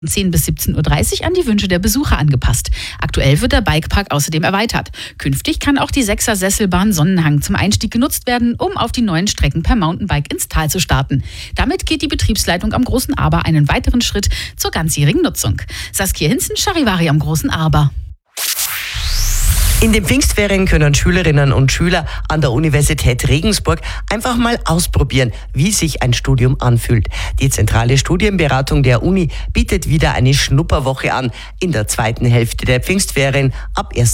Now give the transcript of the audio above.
10 bis 17:30 Uhr an die Wünsche der Besucher angepasst. Aktuell wird der Bikepark außerdem erweitert. Künftig kann auch die 6er Sesselbahn Sonnenhang zum Einstieg genutzt werden, um auf die neuen Strecken per Mountainbike ins Tal zu starten. Damit geht die Betriebsleitung am Großen Arber einen weiteren Schritt zur ganzjährigen Nutzung. Saskia Hinzen, Charivari am Großen Arber. In den Pfingstferien können Schülerinnen und Schüler an der Universität Regensburg einfach mal ausprobieren, wie sich ein Studium anfühlt. Die zentrale Studienberatung der Uni bietet wieder eine Schnupperwoche an in der zweiten Hälfte der Pfingstferien ab 1.